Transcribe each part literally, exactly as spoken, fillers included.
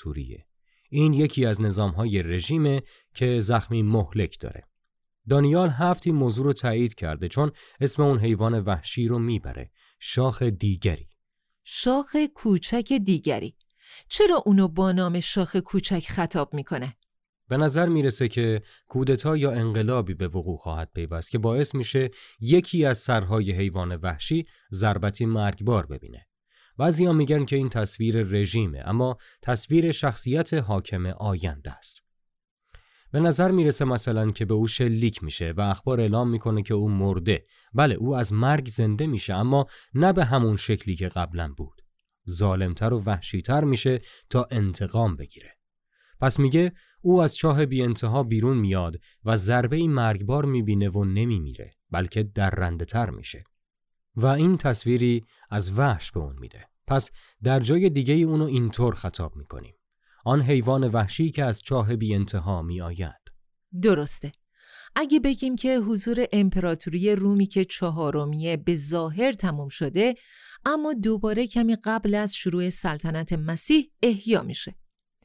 امپراتوریه. این یکی از نظام‌های رژیمه که زخمی مهلک داره. دانیال هفت این موضوع رو تایید کرده چون اسم اون حیوان وحشی رو میبره. شاخ دیگری. شاخ کوچک دیگری. چرا اونو با نام شاخ کوچک خطاب میکنه؟ به نظر میرسه که کودتا یا انقلابی به وقوع خواهد پیوست که باعث میشه یکی از سرهای حیوان وحشی ضربتی مرگبار ببینه. بعضیا میگن که این تصویر رژیمه، اما تصویر شخصیت حاکم آینده است. به نظر میرسه مثلا که به او شلیک میشه و اخبار اعلام میکنه که او مرده. بله، او از مرگ زنده میشه، اما نه به همون شکلی که قبلا بود. ظالمتر و وحشیتر میشه تا انتقام بگیره. پس میگه او از چاه بی انتها بیرون میاد و ضربه مرگبار میبینه و نمیمیره، بلکه درنده تر میشه. و این تصویری از وحش به اون میده. پس در جای دیگه اونو اینطور خطاب میکنیم: آن حیوان وحشی که از چاه بی انتها می آید. درسته. اگه بگیم که حضور امپراتوری رومی که چهارمیه به ظاهر تموم شده، اما دوباره کمی قبل از شروع سلطنت مسیح احیا میشه.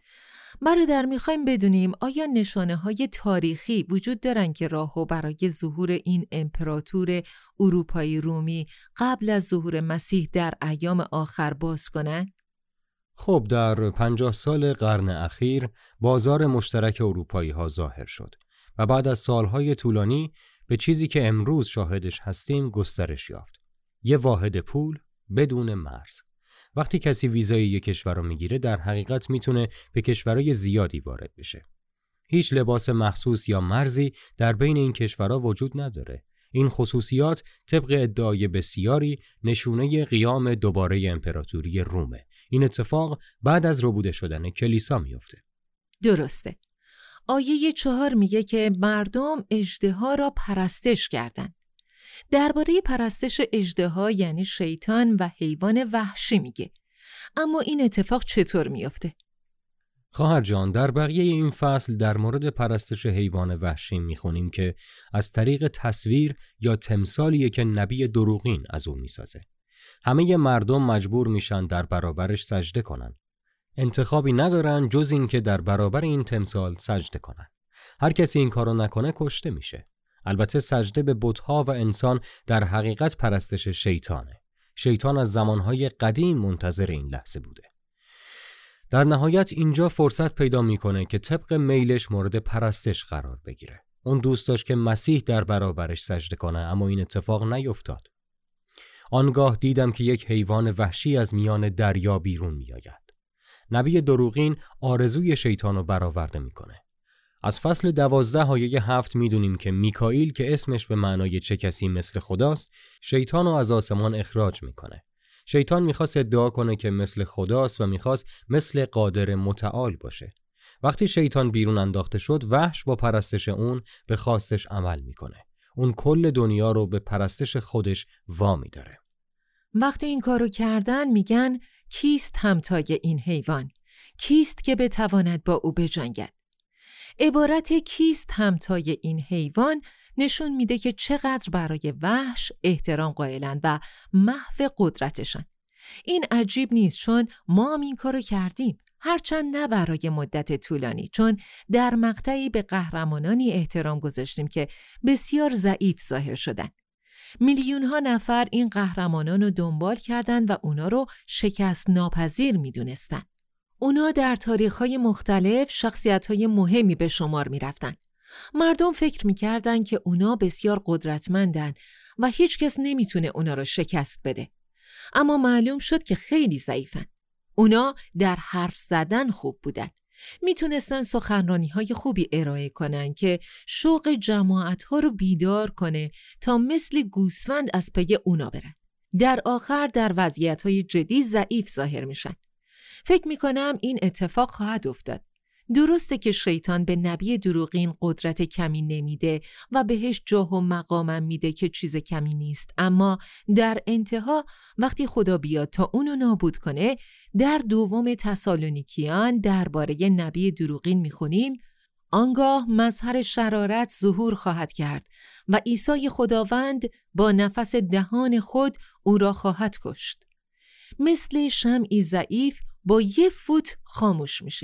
برادر، میخوایم بدونیم آیا نشانه های تاریخی وجود دارن که راهو برای ظهور این امپراتور اروپایی رومی قبل از ظهور مسیح در ایام آخر باز کنن؟ خب در پنجاه سال قرن اخیر بازار مشترک اروپایی ها ظاهر شد و بعد از سالهای طولانی به چیزی که امروز شاهدش هستیم گسترش یافت. یه واحد پول بدون مرز. وقتی کسی ویزای یک کشور رو میگیره در حقیقت میتونه به کشورهای زیادی وارد بشه. هیچ لباس مخصوص یا مرزی در بین این کشورها وجود نداره. این خصوصیات طبق ادعای بسیاری نشونه قیام دوباره امپراتوری رومه. این اتفاق بعد از ربوده شدن کلیسا میفته. درسته. آیه چهار میگه که مردم اژدها را پرستش کردند. درباره پرستش اژدها یعنی شیطان و حیوان وحشی میگه. اما این اتفاق چطور میفته؟ خواهر جان، در بقیه این فصل در مورد پرستش حیوان وحشی میخونیم که از طریق تصویر یا تمثالیه که نبی دروغین از اون میسازه. همه مردم مجبور میشن در برابرش سجده کنن. انتخابی ندارن جز این که در برابر این تمثال سجده کنن. هر کسی این کارو نکنه کشته میشه. البته سجده به بت‌ها و انسان در حقیقت پرستش شیطانه. شیطان از زمانهای قدیم منتظر این لحظه بوده. در نهایت اینجا فرصت پیدا میکنه که طبق میلش مورد پرستش قرار بگیره. اون دوست داشت که مسیح در برابرش سجده کنه، اما این اتفاق نیفتاد. آنگاه دیدم که یک حیوان وحشی از میان دریا بیرون میآید. نبی دروغین آرزوی شیطان رو برآورده میکنه. از فصل دوازده آیه هفت میدونیم که میکائیل که اسمش به معنای چه کسی مثل خداست، شیطان رو از آسمان اخراج میکنه. شیطان میخواست ادعا کنه که مثل خداست و میخواست مثل قادر متعال باشه. وقتی شیطان بیرون انداخته شد، وحش با پرستش اون به خواستش عمل میکنه. اون کل دنیا رو به پرستش خودش وامی داره. وقتی این کارو کردن میگن کیست همتای این حیوان؟ کیست که بتواند با او بجنگد؟ عبارت کیست همتای این حیوان نشون میده که چقدر برای وحش احترام قائلن و محو قدرتشن. این عجیب نیست چون ما هم این کارو کردیم، هرچند نه برای مدت طولانی، چون در مقطعی به قهرمانانی احترام گذاشتیم که بسیار ضعیف ظاهر شدن. میلیون ها نفر این قهرمانان رو دنبال کردن و اونا رو شکست ناپذیر میدونستن. اونا در تاریخ‌های مختلف شخصیت‌های مهمی به شمار می‌رفتن. مردم فکر می‌کردن که اونا بسیار قدرتمندن و هیچ کس نمی‌تونه اونا رو شکست بده. اما معلوم شد که خیلی ضعیفن. اونا در حرف زدن خوب بودن. میتونستن سخنرانی‌های خوبی ارائه کنن که شوق جماعت‌ها رو بیدار کنه تا مثل گوسفند از پی اونا برن. در آخر در وضعیت‌های جدی ضعیف ظاهر میشن. فکر میکنم این اتفاق خواهد افتاد. درسته که شیطان به نبی دروغین قدرت کمی نمیده و بهش جاه و مقامم میده که چیز کمی نیست، اما در انتها وقتی خدا بیاد تا اونو نابود کنه، در دوم تسالونیکیان درباره نبی دروغین میخونیم آنگاه مظهر شرارت ظهور خواهد کرد و عیسی خداوند با نفس دهان خود او را خواهد کشت. مثل شمعی ضعیف با یه فوت خاموش میشه.